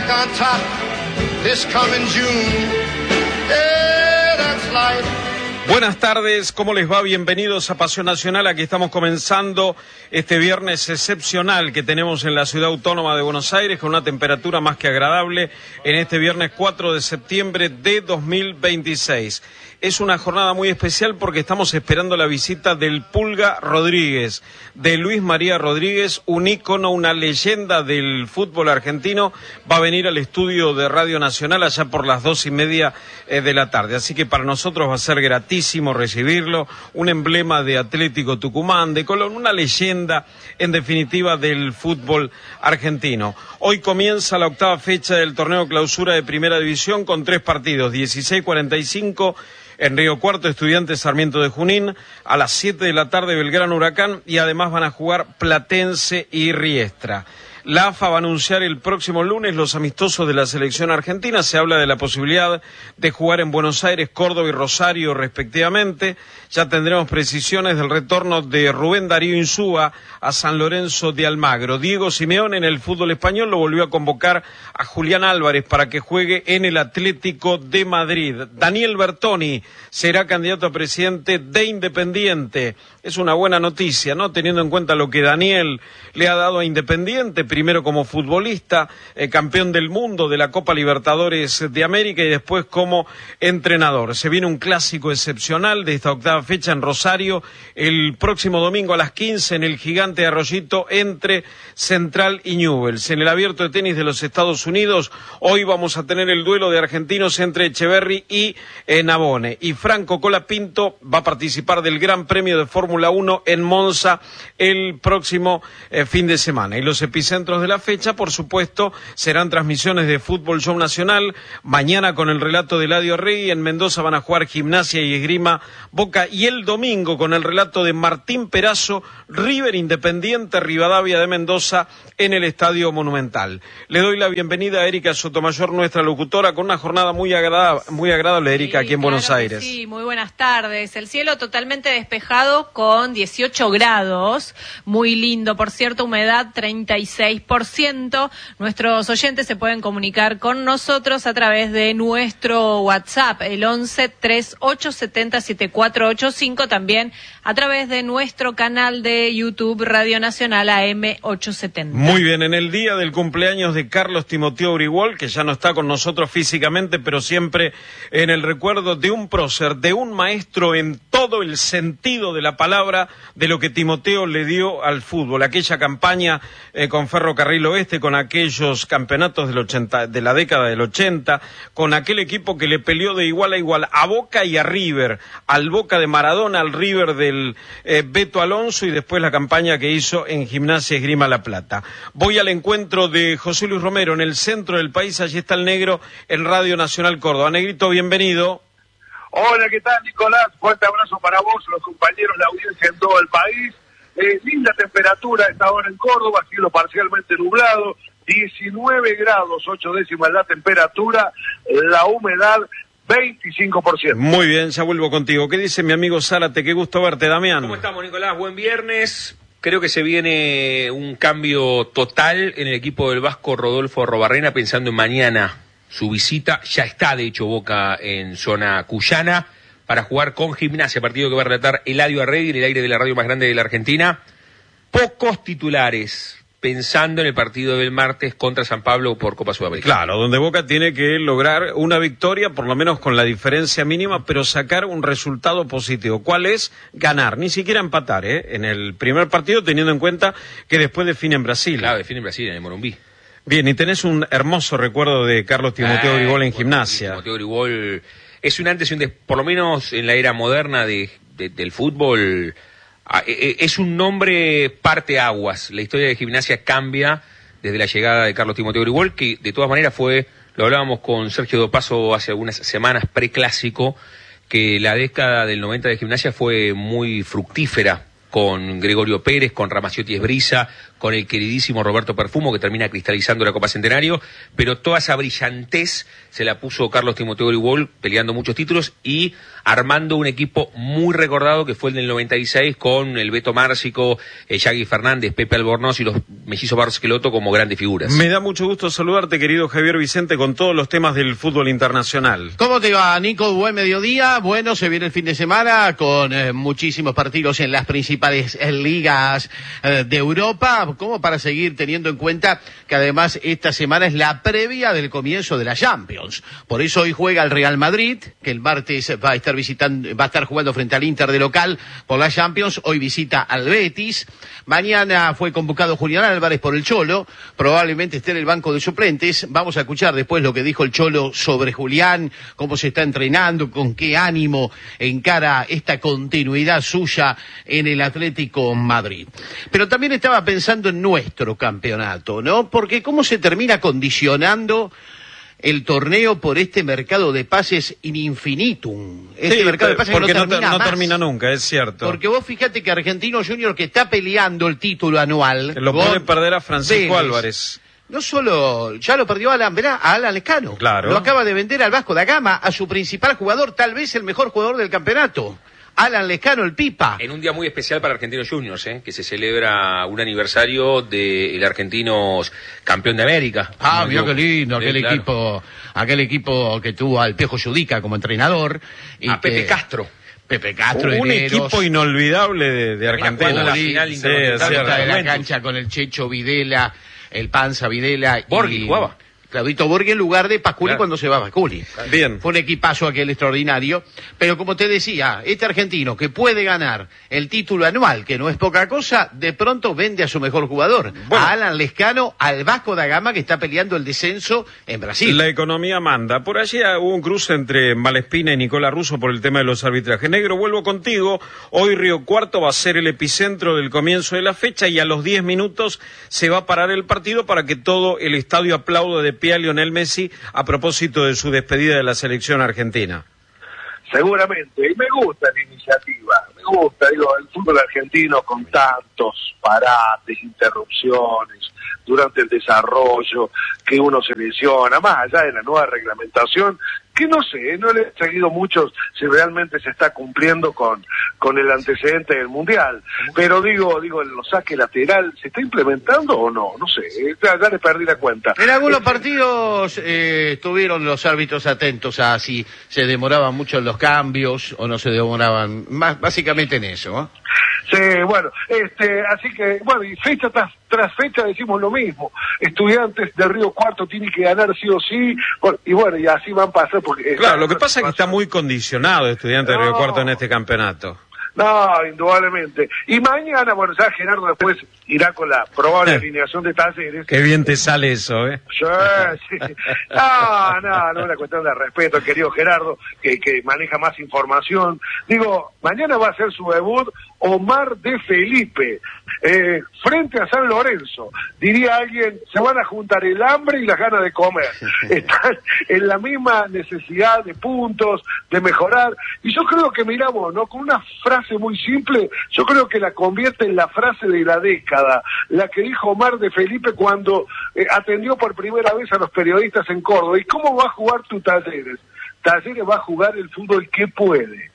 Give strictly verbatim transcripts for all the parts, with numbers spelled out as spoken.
back on top this coming June. Yeah, that's life. Buenas tardes, ¿cómo les va? Bienvenidos a Pasión Nacional. Aquí estamos comenzando este viernes excepcional que tenemos en la Ciudad Autónoma de Buenos Aires, con una temperatura más que agradable en este viernes cuatro de septiembre de dos mil veintiséis. Es una jornada muy especial porque estamos esperando la visita del Pulga Rodríguez, de Luis María Rodríguez, un ícono, una leyenda del fútbol argentino. Va a venir al estudio de Radio Nacional allá por las dos y media eh, de la tarde. Así que para nosotros va a ser gratísimo recibirlo, un emblema de Atlético Tucumán, de Colón, una leyenda en definitiva del fútbol argentino. Hoy comienza la octava fecha del torneo clausura de Primera División con tres partidos, dieciséis cuarenta y cinco en Río Cuarto, Estudiantes Sarmiento de Junín, a las siete de la tarde Belgrano Huracán, y además van a jugar Platense y Riestra. La A F A va a anunciar el próximo lunes los amistosos de la selección argentina. Se habla de la posibilidad de jugar en Buenos Aires, Córdoba y Rosario respectivamente. Ya tendremos precisiones del retorno de Rubén Darío Insúa a San Lorenzo de Almagro. Diego Simeone en el fútbol español lo volvió a convocar a Julián Álvarez para que juegue en el Atlético de Madrid. Daniel Bertoni será candidato a presidente de Independiente. Es una buena noticia, ¿no? Teniendo en cuenta lo que Daniel le ha dado a Independiente, primero como futbolista, eh, campeón del mundo de la Copa Libertadores de América, y después como entrenador. Se viene un clásico excepcional de esta octava fecha en Rosario, el próximo domingo a las quince en el Gigante de Arroyito, entre Central y Newell's. En el Abierto de Tenis de los Estados Unidos, hoy vamos a tener el duelo de argentinos entre Echeverry y eh, Navone. Y Franco Colapinto va a participar del Gran Premio de Fórmula uno en Monza el próximo eh, fin de semana. Y los epicentros de la fecha, por supuesto, serán transmisiones de Fútbol Show Nacional. Mañana con el relato de Eladio Arregui. En Mendoza van a jugar Gimnasia y Esgrima Boca. Y el domingo con el relato de Martín Perazo, River Independiente Rivadavia de Mendoza en el Estadio Monumental. Le doy la bienvenida a Erika Sotomayor, nuestra locutora, con una jornada muy agradable, muy agradable Erika, sí, aquí en claro Buenos Aires. Sí, muy buenas tardes. El cielo totalmente despejado con dieciocho grados. Muy lindo, por cierto, humedad treinta y seis por ciento. Nuestros oyentes se pueden comunicar con nosotros a través de nuestro WhatsApp, el once, treinta y ocho, setenta, setenta y cuatro ochenta y cinco, también a través de nuestro canal de YouTube Radio Nacional A M ochocientos setenta. Muy bien, en el día del cumpleaños de Carlos Timoteo Uriguol, que ya no está con nosotros físicamente, pero siempre en el recuerdo de un prócer, de un maestro en todo el sentido de la palabra, de lo que Timoteo le dio al fútbol, aquella campaña eh, con Ferrocarril Oeste, con aquellos campeonatos del ochenta, de la década del ochenta, con aquel equipo que le peleó de igual a igual a Boca y a River, al Boca de Maradona, al River del eh, Beto Alonso, y después la campaña que hizo en Gimnasia Esgrima La Plata. Voy al encuentro de José Luis Romero en el centro del país. Allí está el Negro en Radio Nacional Córdoba. Negrito, bienvenido. Hola, ¿qué tal, Nicolás? Fuerte abrazo para vos, los compañeros, la audiencia en todo el país. Eh, linda temperatura esta hora en Córdoba, cielo parcialmente nublado, diecinueve grados, ocho décimas la temperatura, la humedad veinticinco por ciento. Muy bien, ya vuelvo contigo. ¿Qué dice mi amigo Zárate? Qué gusto verte, Damián. ¿Cómo estamos, Nicolás? Buen viernes. Creo que se viene un cambio total en el equipo del vasco Rodolfo Robarrena, pensando en mañana su visita. Ya está, de hecho, Boca en zona cuyana para jugar con Gimnasia, partido que va a relatar Eladio Arregui en el aire de la radio más grande de la Argentina. Pocos titulares, pensando en el partido del martes contra San Pablo por Copa Sudamericana. Claro, donde Boca tiene que lograr una victoria, por lo menos con la diferencia mínima, pero sacar un resultado positivo. ¿Cuál es? Ganar, ni siquiera empatar, ¿eh? En el primer partido, teniendo en cuenta que después define en Brasil. Claro, define en Brasil, en el Morumbí. Bien, y tenés un hermoso recuerdo de Carlos Timoteo eh, Uriguol en Gimnasia. Timoteo Uriguol es un antes y un después, por lo menos en la era moderna de, de, del fútbol. Es un nombre parteaguas. La historia de Gimnasia cambia desde la llegada de Carlos Timoteo Uriguol, que de todas maneras fue, lo hablábamos con Sergio Dopaso hace algunas semanas, preclásico, que la década del noventa de Gimnasia fue muy fructífera, con Gregorio Pérez, con Ramaciotti Esbriza, con con el queridísimo Roberto Perfumo, que termina cristalizando la Copa Centenario, pero toda esa brillantez se la puso Carlos Timoteo Gribol, peleando muchos títulos y armando un equipo muy recordado que fue el del noventa y seis, con el Beto Márcico, eh, Yagui Fernández, Pepe Albornoz y los mellizos Barcelotto como grandes figuras. Me da mucho gusto saludarte, querido Javier Vicente, con todos los temas del fútbol internacional. ¿Cómo te va, Nico? Buen mediodía. Bueno, se viene el fin de semana con eh, muchísimos partidos en las principales eh, ligas eh, de Europa, como para seguir teniendo en cuenta que además esta semana es la previa del comienzo de la Champions. Por eso hoy juega el Real Madrid, que el martes va a estar visitando, va a estar jugando frente al Inter de local por la Champions. Hoy visita al Betis. Mañana fue convocado Julián Álvarez por el Cholo, probablemente esté en el banco de suplentes. Vamos a escuchar después lo que dijo el Cholo sobre Julián, cómo se está entrenando, con qué ánimo encara esta continuidad suya en el Atlético Madrid. Pero también estaba pensando en nuestro campeonato, ¿no? Porque cómo se termina condicionando el torneo por este mercado de pases in infinitum. Este sí, mercado de pases porque que no, no, termina, no más. termina nunca, es cierto. Porque vos fíjate que Argentino Junior, que está peleando el título anual, Lo puede perder a Francisco Vélez, Álvarez. No solo, ya lo perdió Alan, verá, a Alan Lescano. Claro. Lo acaba de vender al Vasco da Gama, a su principal jugador, tal vez el mejor jugador del campeonato. Alan Lescano, el Pipa. En un día muy especial para Argentinos Juniors, ¿eh? Que se celebra un aniversario del Argentinos campeón de América. Ah, no, mira no, qué lindo, sí, aquel claro. equipo, aquel equipo que tuvo al Pejo Judica como entrenador. Y A Pepe que- Castro. Pepe Castro, Un Herreros. equipo inolvidable de, de Argentina. jugando la Borghi, final Sí, intercontinental es la cierto. mitad de la Juventus. cancha con el Checho Videla, el Panza Videla. Borghi y jugaba. Claudito Borghi en lugar de Pasculi Claro. cuando se va Pasculi. Bien. Fue un equipazo aquel extraordinario. Pero como te decía, este argentino que puede ganar el título anual, que no es poca cosa, de pronto vende a su mejor jugador. Bueno. A Alan Lescano, al Vasco da Gama, que está peleando el descenso en Brasil. La economía manda. Por allí hubo un cruce entre Malespina y Nicolás Russo por el tema de los arbitrajes. Negro, vuelvo contigo. Hoy Río Cuarto va a ser el epicentro del comienzo de la fecha y a los diez minutos se va a parar el partido para que todo el estadio aplaude de pie a Lionel Messi a propósito de su despedida de la selección argentina. Seguramente, y me gusta la iniciativa, me gusta, digo, el fútbol argentino con tantos parates, interrupciones durante el desarrollo, que uno se lesiona, más allá de la nueva reglamentación, que no sé, no le he seguido mucho si realmente se está cumpliendo con, con el antecedente del Mundial, pero digo, digo, el saque lateral, ¿se está implementando o no? No sé, ya, ya le perdí la cuenta. En algunos partidos eh, estuvieron los árbitros atentos a si se demoraban mucho en los cambios o no se demoraban, más básicamente en eso, ¿no? Sí, bueno, este, así que, bueno, y fecha tras, tras fecha decimos lo mismo. Estudiantes de Río Cuarto tienen que ganar sí o sí, bueno, y bueno, y así van a pasar porque... Claro, lo que pasa es que está muy condicionado Estudiante de Río No. Cuarto en este campeonato. No, indudablemente. Y mañana, bueno, ya Gerardo después irá con la probable Eh. alineación de Talleres. Qué bien te sale eso, ¿eh? Sí, sí. No, no, no es una cuestión de respeto, querido Gerardo, que, que maneja más información. Digo, mañana va a ser su debut Omar de Felipe, eh, frente a San Lorenzo. Diría alguien, se van a juntar el hambre y las ganas de comer. Están en la misma necesidad de puntos, de mejorar. Y yo creo que, miramos, ¿no? Con una frase muy simple, yo creo que la convierte en la frase de la década, la que dijo Omar de Felipe cuando eh, atendió por primera vez a los periodistas en Córdoba. ¿Y cómo va a jugar tu Talleres? Talleres va a jugar el fútbol que puede.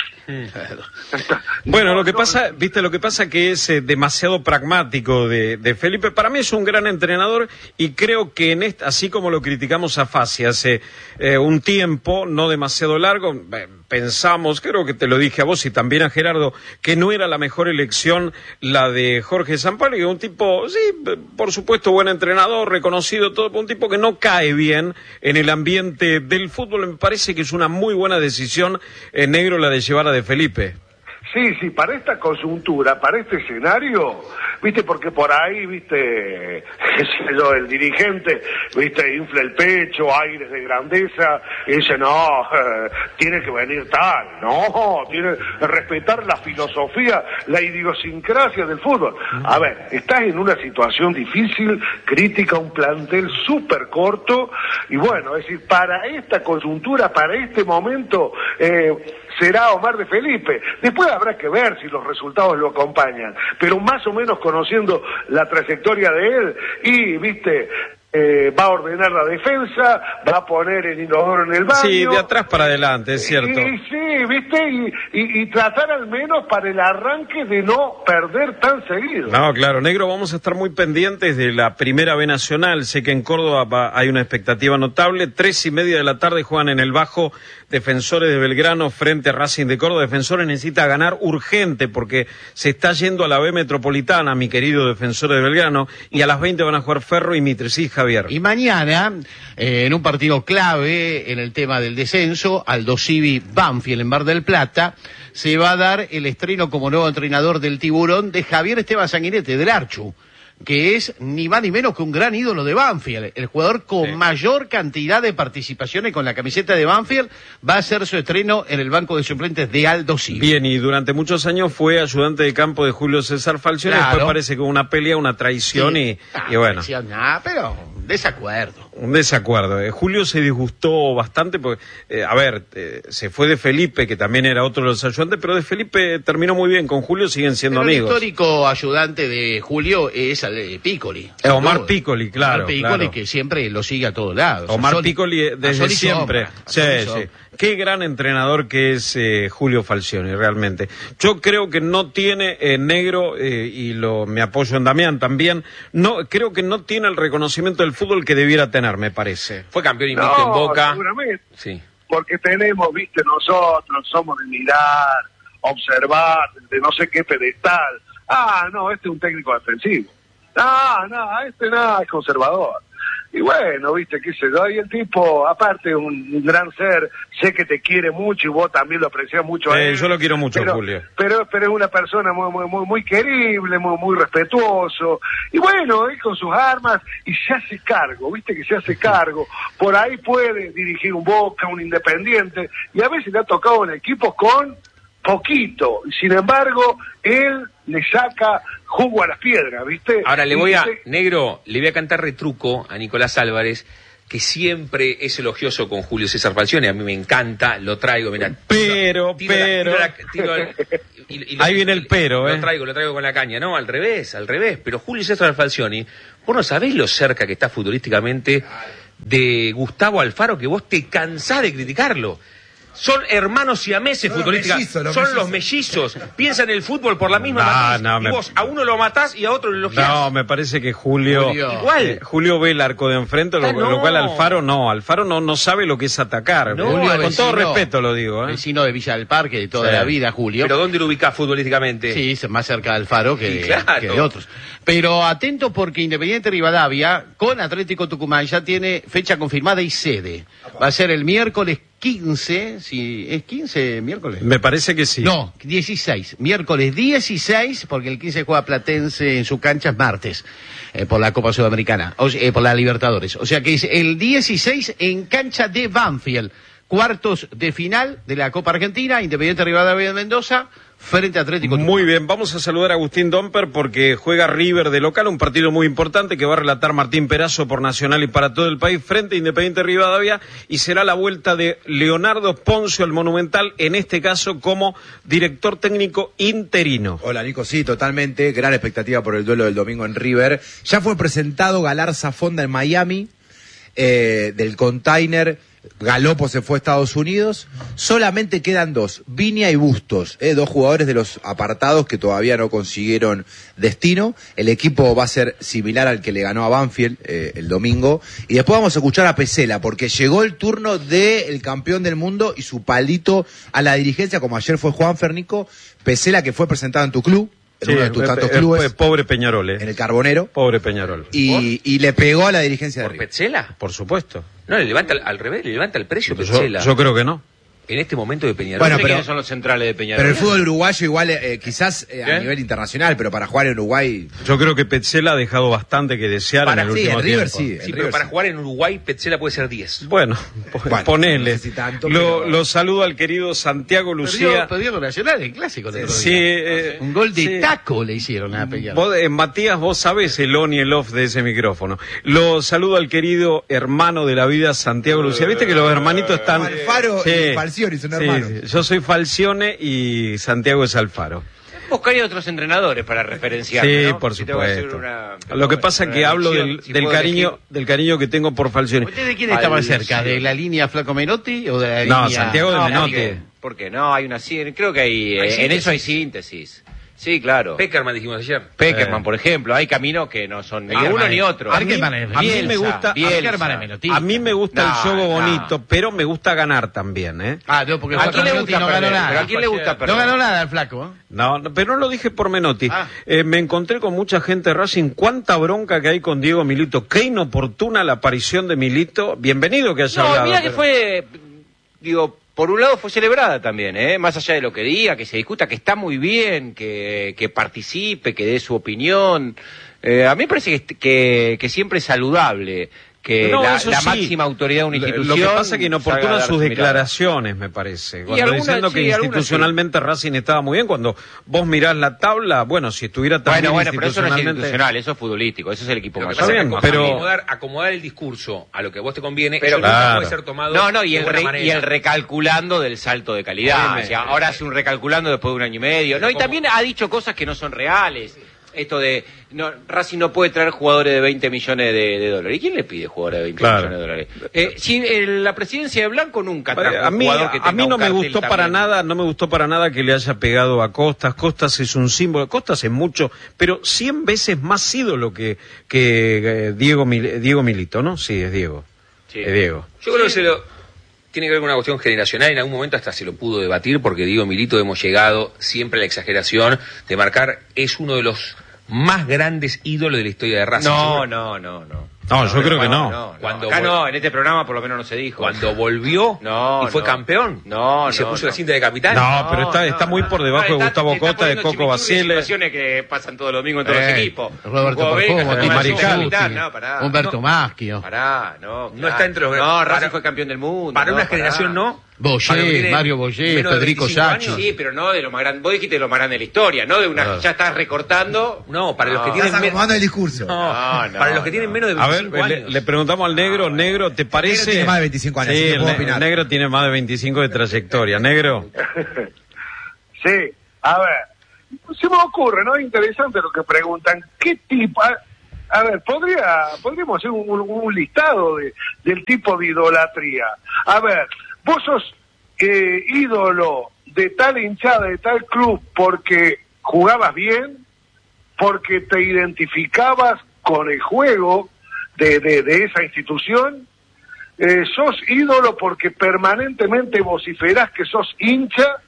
Bueno, lo que pasa, viste, lo que pasa que es eh, demasiado pragmático de, de Felipe. Para mí es un gran entrenador y creo que en esta, así como lo criticamos a Fassi hace eh, un tiempo, no demasiado largo, eh, pensamos, creo que te lo dije a vos y también a Gerardo, que no era la mejor elección la de Jorge Sampaoli, un tipo, sí, por supuesto, buen entrenador, reconocido, todo, un tipo que no cae bien en el ambiente del fútbol. Me parece que es una muy buena decisión, eh, Negro, la de llevar a de Felipe. Sí, sí, para esta coyuntura, para este escenario, viste, porque por ahí, viste, qué sé yo, el dirigente, viste, infla el pecho, aires de grandeza, y dice, no, eh, tiene que venir tal, no, tiene que respetar la filosofía, la idiosincrasia del fútbol. A ver, estás en una situación difícil, crítica, un plantel súper corto, y bueno, es decir, para esta coyuntura, para este momento, eh, será Omar de Felipe. Después habrá habrá que ver si los resultados lo acompañan, pero más o menos conociendo la trayectoria de él, y, viste, eh, va a ordenar la defensa, va a poner el inodoro en el baño. Sí, de atrás para adelante, es cierto. Y, y sí, viste, y, y, y tratar al menos para el arranque de no perder tan seguido. No, claro, negro, vamos a estar muy pendientes de la Primera B Nacional. Sé que en Córdoba va, hay una expectativa notable. Tres y media de la tarde juegan en el Bajo Defensores de Belgrano frente a Racing de Córdoba. Defensores necesita ganar urgente porque se está yendo a la B Metropolitana, mi querido Defensores de Belgrano, y a las veinte van a jugar Ferro y Mitre. Sí, Javier. Y mañana, eh, en un partido clave en el tema del descenso, Aldo Civi Banfield en Mar del Plata, se va a dar el estreno como nuevo entrenador del Tiburón de Javier Esteban Sanguinete, del Archu, que es ni más ni menos que un gran ídolo de Banfield. El jugador con sí. mayor cantidad de participaciones con la camiseta de Banfield va a hacer su estreno en el banco de suplentes de Aldo Civi. Bien, y durante muchos años fue ayudante de campo de Julio César Falcioni, claro. Después parece que hubo una pelea, una traición sí. y, ah, y bueno. Traición, nah, pero desacuerdo. Un desacuerdo. Eh, Julio se disgustó bastante porque, eh, a ver, eh, se fue de Felipe, que también era otro de los ayudantes, pero de Felipe terminó muy bien. Con Julio siguen siendo pero amigos. El histórico ayudante de Julio es eh, Piccoli. Eh, Omar todo. Piccoli, claro. Omar Piccoli, claro. que siempre lo sigue a todos lados. Omar Sol, Piccoli desde siempre. Sí, sí. Qué gran entrenador que es eh, Julio Falcioni, realmente. Yo creo que no tiene eh, negro, eh, y lo me apoyo en Damián también, no creo que no tiene el reconocimiento del fútbol que debiera tener, me parece. Fue campeón invicto no, en Boca. Seguramente. Sí. Porque tenemos, viste, nosotros somos de mirar, observar, de no sé qué pedestal. Ah, no, este es un técnico defensivo. Ah, no, este nada, es conservador. Y bueno, viste, qué sé yo, y el tipo, aparte, un, un gran ser, sé que te quiere mucho y vos también lo apreciás mucho a eh, él. Yo lo quiero mucho, pero, Julio. Pero, pero es una persona muy, muy, muy, muy querible, muy, muy respetuoso. Y bueno, él con sus armas, y se hace cargo, viste que se hace cargo. Por ahí puede dirigir un Boca, un Independiente, y a veces le ha tocado en equipos con poquito. Sin embargo, él le saca jugo a las piedras, ¿viste? Ahora le voy a, negro, le voy a cantar retruco a Nicolás Álvarez, que siempre es elogioso con Julio César Falcioni, a mí me encanta, lo traigo, mira. Pero, tiro, pero... tiro la, tiro la, y, y ahí lo, viene el pero, lo, ¿eh? Lo traigo, lo traigo con la caña, no, al revés, al revés, pero Julio César Falcioni, vos no sabés lo cerca que está futbolísticamente de Gustavo Alfaro, que vos te cansás de criticarlo. Son hermanos siameses futbolísticamente. Son mellizos. Los mellizos. Piensan el fútbol por la misma no, matriz. No, y me... vos a uno lo matás y a otro lo elogiás. No, me parece que Julio... Julio, Igual. Eh, Julio ve el arco de enfrente, lo, ah, no. lo cual Alfaro no. Alfaro no, no sabe lo que es atacar. No, Julio, con vecino, todo respeto lo digo. ¿eh? Vecino de Villa del Parque de toda sí. la vida, Julio. ¿Pero dónde lo ubicás futbolísticamente? Sí, más cerca de Alfaro que, claro. que de otros. Pero atento porque Independiente Rivadavia con Atlético Tucumán ya tiene fecha confirmada y sede. Va a ser el miércoles quince, si es quince miércoles. Me parece que sí. No, dieciséis. Miércoles dieciséis, porque el quince juega Platense en su cancha, es martes, eh, por la Copa Sudamericana, o, eh, por la Libertadores. O sea que es el dieciséis en cancha de Banfield. Cuartos de final de la Copa Argentina, Independiente Rivadavia de Mendoza, frente a Atlético Tucumán. Muy bien, vamos a saludar a Agustín Domper porque juega River de local, un partido muy importante que va a relatar Martín Perazo por Nacional y para todo el país frente a Independiente Rivadavia, y será la vuelta de Leonardo Poncio al Monumental, en este caso como director técnico interino. Hola Nico, sí, totalmente, gran expectativa por el duelo del domingo en River. Ya fue presentado Galarza Fonda en Miami, eh, del Container. Galopo se fue a Estados Unidos, solamente quedan dos, Viña y Bustos, eh, dos jugadores de los apartados que todavía no consiguieron destino. El equipo va a ser similar al que le ganó a Banfield eh, el domingo, y después vamos a escuchar a Pesela, porque llegó el turno del campeón del mundo y su palito a la dirigencia, como ayer fue Juan Fernico. Pesela, que fue presentado en tu club, en sí, uno de tus tantos eh, clubes. Pobre Peñarol, eh. En el Carbonero. Pobre Peñarol. Y, y le pegó a la dirigencia de ¿Por River. Petzela? Por supuesto. No, le levanta al, al revés, le levanta el precio yo, Petzela. Yo creo que no. En este momento de Peñarol. Bueno, no sé pero, quiénes son los centrales de Peñarol. Pero el fútbol uruguayo igual, eh, quizás eh, a nivel internacional, pero para jugar en Uruguay... Yo creo que Petzela ha dejado bastante que desear para, en el sí, último en River tiempo. Sí, en sí River pero para sí. Jugar en Uruguay, Petzela puede ser diez. Bueno, bueno ponele. No sé si tanto, lo, pero... lo saludo al querido Santiago Lucía. Perdió con Nacional en clásico. Sí, eh, un gol de sí. taco le hicieron a Peñarol. Vos, eh, Matías, vos sabés el on y el off de ese micrófono. Lo saludo al querido hermano de la vida, Santiago Lucía. Viste que los hermanitos están... Alfaro sí. y Falcioni, son Sí, hermanos. sí. Yo soy Falcione y Santiago es Alfaro. Buscaría otros entrenadores para referenciar. Sí, ¿no? por Si tengo que hacer supuesto. una- Lo que pasa es que una hablo elección, del, si del puedo cariño elegir. del cariño que tengo por Falcioni. ¿Usted de quién está más cerca? ¿De la línea Flaco Menotti o de la No, línea...? Santiago de No, Menotti. ¿por qué? ¿Por qué? No, hay una sí- creo que hay, Hay eh, en síntesis. eso hay síntesis. Sí, claro. Peckerman dijimos ayer. Peckerman, Eh. por ejemplo, hay caminos que no son ni Peckerman uno es- ni otro. a mí- Peckerman es a mí Bielsa, me gusta, Bielsa. Peckerman es Menotti. a mí me gusta No, el juego no. bonito, pero me gusta ganar también, ¿eh? Ah, no, porque ¿A Flaco quién le Menotti gusta no ganó perder? nada. ¿Pero a quién le gusta perder? No ganó nada el Flaco, ¿eh? No, no, pero no lo dije por Menotti. Ah. Eh, me encontré con mucha gente de Racing. Cuánta bronca que hay con Diego Milito. Qué inoportuna la aparición de Milito. Bienvenido que haya No, hablado. mira que pero- fue, digo, por un lado fue celebrada también, ¿eh? Más allá de lo que diga, que se discuta, que está muy bien, que, que participe, que dé su opinión. Eh, a mí me parece que, que, que siempre es saludable que No, la, eso la sí. máxima autoridad de una Lo- institución... Lo que pasa es que salga a inoportunan dar sus su mirada. declaraciones, me parece. Cuando algunas, diciendo sí, que algunas institucionalmente Racing estaba muy bien, cuando vos mirás la tabla, bueno, si estuviera tan Bueno, bien bueno, pero eso no es institucionalmente... institucional, eso es futbolístico, eso es el equipo Lo que más pasa es que bien, acom- pero- acomodar, acomodar el discurso a lo que a vos te conviene, Pero eso nunca claro. puede ser tomado No, no, y de el, buena re- manera. y el recalculando del salto de calidad. Obviamente. O sea, ahora hace un recalculando después de un año y medio. No, y ¿Cómo? también ha dicho cosas que no son reales. Esto de, no, Racing no puede traer jugadores de veinte millones de, de dólares. ¿Y quién le pide jugadores de veinte Claro. millones de dólares? Eh, si en la presidencia de Blanco nunca trajo A mí, un jugador que a tenga mí un no me cartel gustó también. para nada, no me gustó para nada que le haya pegado a Costas. Costas es un símbolo, Costas es mucho, pero cien veces más ídolo que, que eh, Diego, Mil- Diego Milito, ¿no? Sí, es Diego. Sí. Es Diego. Yo creo que se lo tiene que ver con una cuestión generacional. En algún momento hasta se lo pudo debatir porque Diego Milito hemos llegado siempre a la exageración de marcar es uno de los más grandes ídolos de la historia de Racing. No, no, no, no. No, yo creo que no. no. Cuando Acá vol- no, en este programa por lo menos no se dijo. Cuando volvió No, y fue no. campeón No, y se no, puso no. la cinta de capitán. No, pero está, está muy por debajo de Está- Gustavo está Cota, de poniendo Coco chimichurri Basile. situaciones que pasan todo el domingo en todos Eh, los equipos. Roberto Un jugador venga, Perfumo, se Di llama Marical. capitán, no, pará. Humberto Maschio. Pará, no. No está entre los- No, Racing para- fue campeón del mundo. Para no, una pará. generación no. Boyé, Para lo que tiene Mario Boyé, menos de Federico veinticinco Sacchi. años. Sí, pero no de lo más grande. Vos dijiste de lo más grande de la historia, no de una. Ah. Ya estás recortando. No, para los que No. tienen Estás me- acomodando el discurso. No, No, no, para los que no. tienen menos de A ver, veinticinco le, años. le preguntamos al negro, negro, ¿te parece? tiene más de veinticinco años, Sí, así que el, puedo ne- opinar. el negro tiene más de veinticinco de trayectoria. Negro. Sí, a ver, se me ocurre, ¿no? Interesante lo que preguntan. ¿Qué tipo? A, a ver, podría, podríamos hacer un, un- un listado de, del tipo de idolatría. A ver, vos sos eh, ídolo de tal hinchada, de tal club, porque jugabas bien, porque te identificabas con el juego de, de, de esa institución. Eh, sos ídolo porque permanentemente vociferás que sos hincha,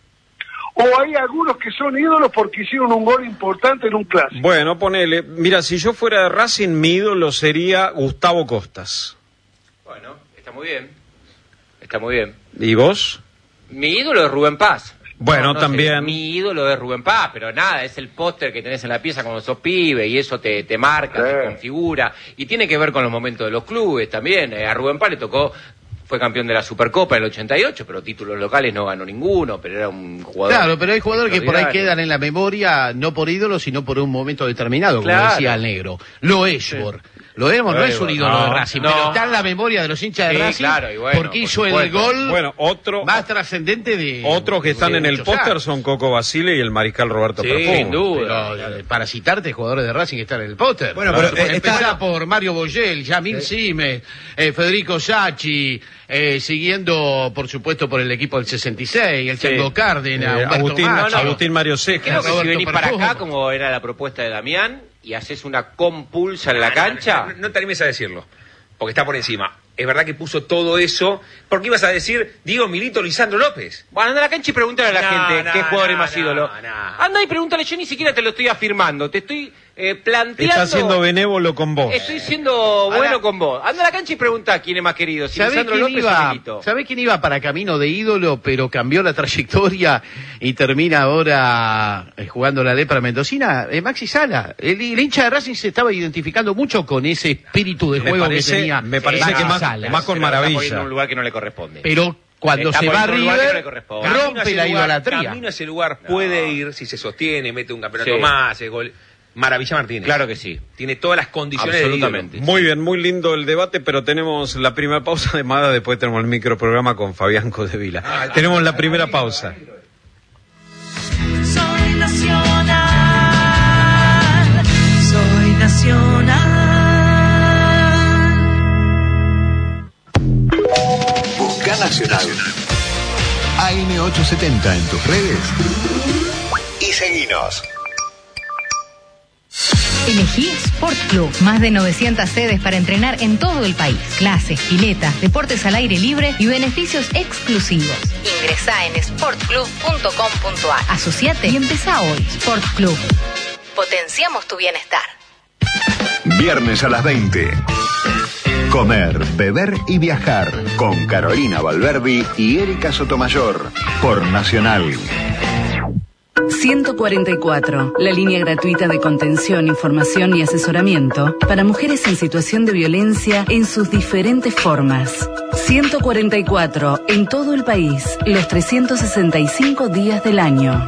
o hay algunos que son ídolos porque hicieron un gol importante en un clásico. Bueno, ponele. Mira, si yo fuera de Racing, mi ídolo sería Gustavo Costas. Bueno, está muy bien. Está muy bien. ¿Y vos? Mi ídolo es Rubén Paz. Bueno, sé, también. mi ídolo es Rubén Paz, pero nada, es el póster que tenés en la pieza cuando sos pibe y eso te, te marca, Sí. te configura. Y tiene que ver con los momentos de los clubes también. Eh, a Rubén Paz le tocó, fue campeón de la Supercopa en el ochenta y ocho, pero títulos locales no ganó ninguno, pero era un jugador. Claro, pero hay jugadores que por ahí extraordinario. quedan en la memoria, no por ídolo, sino por un momento determinado, como Claro. decía el negro. Lo Esbor. Lo Esbor no es un ídolo no, de Racing, no. pero está en la memoria de los hinchas de Sí, Racing claro, y bueno, porque por hizo el supuesto. gol Bueno, otro, más trascendente de... otros que están de en el muchos póster años. son Coco Basile y el mariscal Roberto Sí, Perfumo. sin duda. Pero, eh, para citarte, jugadores de Racing que están en el póster. Bueno, Claro, pero, eh, empezá está- por Mario Boyel, Yamil Simes, eh, Federico Sacchi, eh, siguiendo, por supuesto, por el equipo del sesenta y seis, el Sí. Chango Cárdenas, Eh, Humberto Agustín, Macho. Agustín Mario Creo Cejas. que si Roberto venís para Perfumo. acá, como era la propuesta de Damián, y haces una compulsa en la cancha. No, no, no te animes a decirlo, porque está por encima. Es verdad que puso todo eso. ¿Por qué ibas a decir Diego Milito, Lisandro López? Bueno, anda a la cancha y pregúntale a la No, gente no, qué jugador no, es más no, ídolo. no. Anda y pregúntale, yo ni siquiera te lo estoy afirmando, te estoy eh, planteando. Está siendo benévolo con vos. Estoy siendo bueno Ahora- con vos. Anda a la cancha y pregunta quién es más querido, si ¿Sabés Lisandro quién, López o iba, Milito. ¿Sabés quién iba para camino de ídolo, pero cambió la trayectoria y termina ahora eh, jugando la lepra mendocina? Eh, Maxi Sala. El, el hincha de Racing se estaba identificando mucho con ese espíritu de Me juego parece- que tenía me parece Maxi que más- Sala. más con Se lo está maravilla. poniendo en un lugar que no le corresponde. Pero cuando Está se va a poniendo en un lugar que no le River, corresponde. Camino a rompe ese la lugar- idolatría. Camino a ese lugar puede ir si se sostiene, mete un campeonato Sí. más, hace gol. Maravilla Martínez. Claro que sí. Tiene todas las condiciones Absolutamente. de ídolo. Muy bien, muy lindo el debate, pero tenemos la primera pausa de Mada, después tenemos el microprograma con Fabián Codevila. Ah, tenemos la primera pausa. Soy nacional, soy nacional. Busca Nacional. A M ochocientos setenta en tus redes y seguinos. Elegí Sport Club. Más de novecientas sedes para entrenar en todo el país. Clases, piletas, deportes al aire libre y beneficios exclusivos. Ingresá en sport club punto com punto a r. Asociate y empezá hoy. Sport Club. Potenciamos tu bienestar. Viernes a las veinte. Comer, beber y viajar con Carolina Valverdi y Erika Sotomayor por Nacional. ciento cuarenta y cuatro, la línea gratuita de contención, información y asesoramiento para mujeres en situación de violencia en sus diferentes formas. ciento cuarenta y cuatro, en todo el país, los trescientos sesenta y cinco días del año.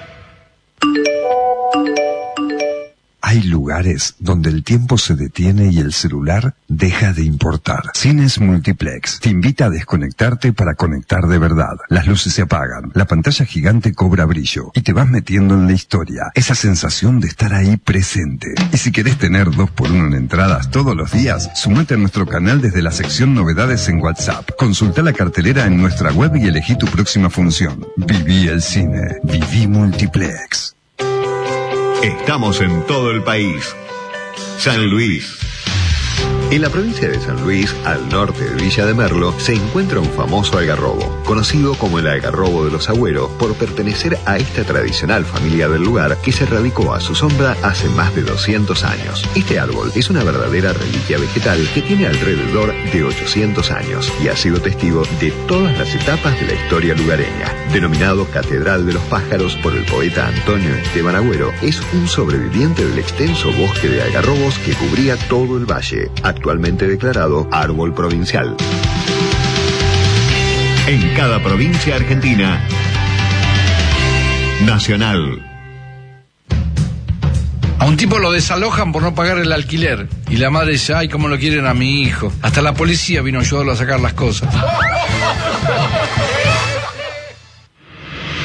Hay lugares donde el tiempo se detiene y el celular deja de importar. Cines Multiplex te invita a desconectarte para conectar de verdad. Las luces se apagan, la pantalla gigante cobra brillo y te vas metiendo en la historia. Esa sensación de estar ahí presente. Y si querés tener dos por uno en entradas todos los días, sumate a nuestro canal desde la sección Novedades en WhatsApp. Consulta la cartelera en nuestra web y elegí tu próxima función. Viví el cine. Viví Multiplex. Estamos en todo el país. San Luis. En la provincia de San Luis, al norte de Villa de Merlo, se encuentra un famoso algarrobo, conocido como el algarrobo de los Agüeros, por pertenecer a esta tradicional familia del lugar que se radicó a su sombra hace más de doscientos años. Este árbol es una verdadera reliquia vegetal que tiene alrededor de ochocientos años y ha sido testigo de todas las etapas de la historia lugareña. Denominado Catedral de los Pájaros por el poeta Antonio Esteban Agüero, es un sobreviviente del extenso bosque de algarrobos que cubría todo el valle, actualmente declarado árbol provincial. En cada provincia argentina, Nacional. A un tipo lo desalojan por no pagar el alquiler. Y la madre dice, ay, cómo lo quieren a mi hijo. Hasta la policía vino a ayudarlo a sacar las cosas.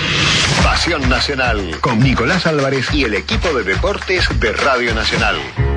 Pasión Nacional, con Nicolás Álvarez y el equipo de deportes de Radio Nacional.